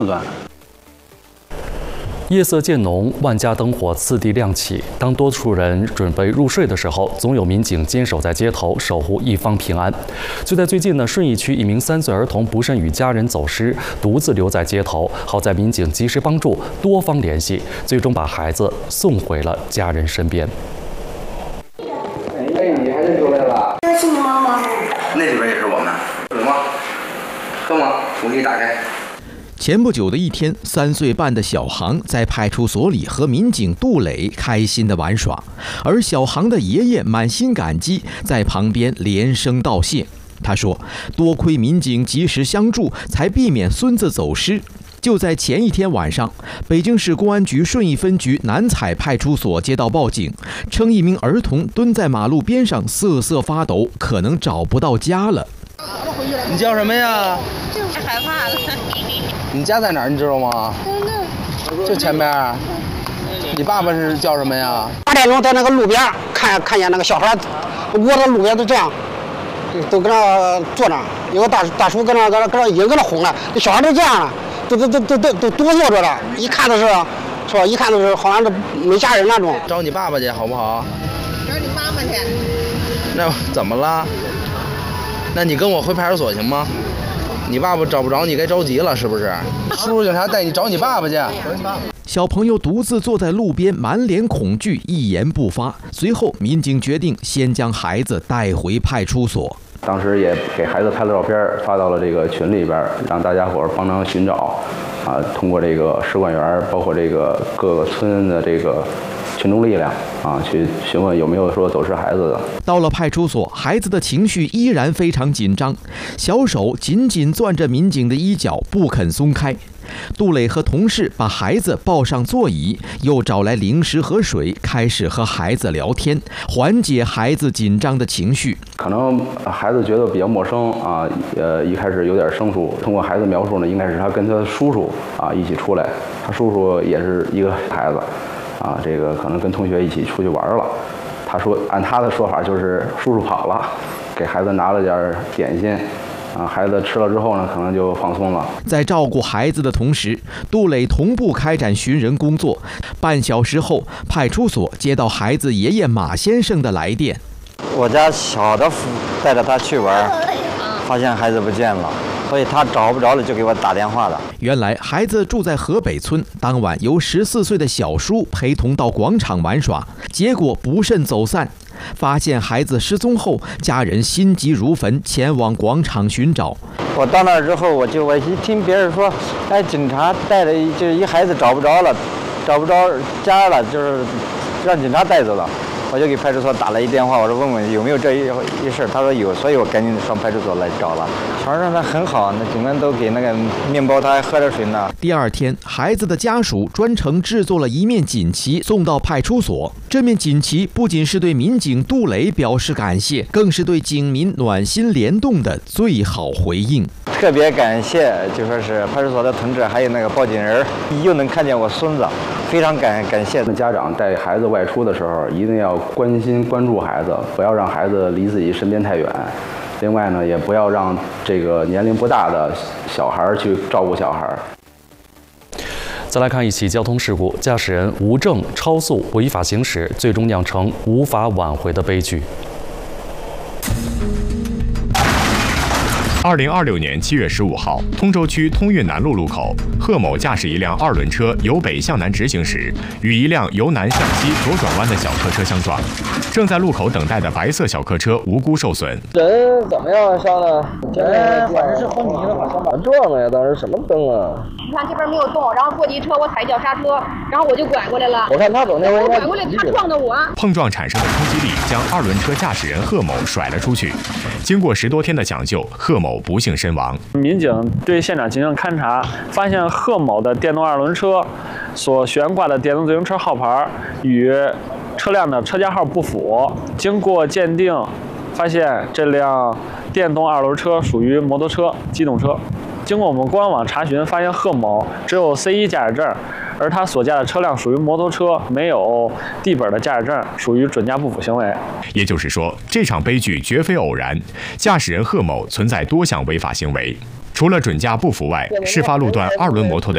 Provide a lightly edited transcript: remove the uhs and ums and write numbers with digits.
夜色渐浓，万家灯火次第亮起。当多数人准备入睡的时候，总有民警坚守在街头，守护一方平安。就在最近呢，顺义区一名3岁儿童不慎与家人走失，独自留在街头。好在民警及时帮助，多方联系，最终把孩子送回了家人身边。 哎，你还认出来了？ 这是你妈妈。 那里边也是我们。有吗？哥吗？我给你打开。 前不久的一天，3岁半的小航在派出所里和民警杜磊开心地玩耍，而小航的爷爷满心感激，在旁边连声道谢。他说：“多亏民警及时相助，才避免孙子走失。”就在前一天晚上，北京市公安局顺义分局南采派出所接到报警，称一名儿童蹲在马路边上瑟瑟发抖，可能找不到家了。 你叫什么呀？ 就是害怕了。 你家在哪儿？你知道吗？就前边。你爸爸是叫什么呀 ？8点钟在那个路边看见那个小孩窝在路边都这样，都搁那坐着，有个大叔搁那已经搁那哄了，这小孩都这样了，都哆嗦着了。一看都是吧？一看都是好像是没家人那种。 找你爸爸去好不好？ 找你妈妈去。 那怎么了？那你跟我回派出所行吗？你爸爸找不着你，该着急了是不是？叔叔警察带你找你爸爸去。 小朋友独自坐在路边，满脸恐惧，一言不发。随后，民警决定先将孩子带回派出所。 当时也给孩子拍了照片，发到了这个群里边，让大家伙帮忙寻找。通过这个使馆员，包括这个各个村的这个群众力量去询问有没有说走失孩子的。 到了派出所，孩子的情绪依然非常紧张，小手紧紧攥着民警的衣角，不肯松开。杜磊和同事把孩子抱上座椅，又找来零食和水，开始和孩子聊天，缓解孩子紧张的情绪。 可能孩子觉得比较陌生一开始有点生疏。通过孩子描述呢，应该是他跟他叔叔一起出来，他叔叔也是一个孩子这个可能跟同学一起出去玩了。他说，按他的说法就是叔叔跑了，给孩子拿了点点心。孩子吃了之后呢，可能就放松了。 在照顾孩子的同时，杜磊同步开展寻人工作。半小时后，派出所接到孩子爷爷马先生的来电。 我家小的带着他去玩，发现孩子不见了，所以他找不着了，就给我打电话了。 原来孩子住在河北村，当晚由14岁的小叔陪同到广场玩耍，结果不慎走散。发现孩子失踪后，家人心急如焚，前往广场寻找。 我到那儿之后，我一听别人说，警察带着就是一孩子找不着了，找不着家了，就是让警察带走了。我就给派出所打了一电话，我说问问有没有这一事，他说有，所以我赶紧上派出所来找了。小孩让他很好，那警官都给那个面包，他还喝着水呢。 第二天，孩子的家属专程制作了一面锦旗送到派出所。这面锦旗不仅是对民警杜磊表示感谢，更是对警民暖心联动的最好回应。 特别感谢，就说是派出所的同志，还有那个报警人，又能看见我孙子，非常感谢。 家长带孩子外出的时候，一定要关心关注孩子，不要让孩子离自己身边太远。另外呢，也不要让这个年龄不大的小孩去照顾小孩。 再来看一起交通事故，驾驶人无证超速违法行驶，最终酿成无法挽回的悲剧。 2026年7月15号，通州区通运南路路口，贺某驾驶一辆2轮车由北向南直行时，与一辆由南向西左转弯的小客车相撞。正在路口等待的白色小客车无辜受损。 人怎么样？伤的？人反正是昏迷了，好像把撞的呀。当时什么灯啊？ 你看这边没有动，然后过去一车，我踩脚刹车，然后我就拐过来了。 我看他走那边， 我拐过来，他撞的我。 碰撞产生的冲击力将2轮车驾驶人贺某甩了出去。经过10多天的抢救，贺某不幸身亡。 民警对现场进行勘查，发现贺某的电动2轮车所悬挂的电动自行车号牌与车辆的车架号不符。经过鉴定，发现这辆电动2轮车属于摩托车、机动车。经过我们官网查询，发现贺某只有 C1 驾驶证，而他所驾的车辆属于摩托车，没有地本的驾驶证，属于准驾不符行为。 也就是说，这场悲剧绝非偶然，驾驶人贺某存在多项违法行为。除了准驾不符外，事发路段2轮摩托的